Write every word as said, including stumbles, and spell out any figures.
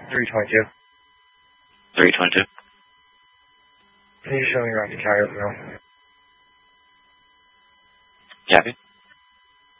three twenty-two. three twenty-two. Can you show me around the carrier for now? Copy.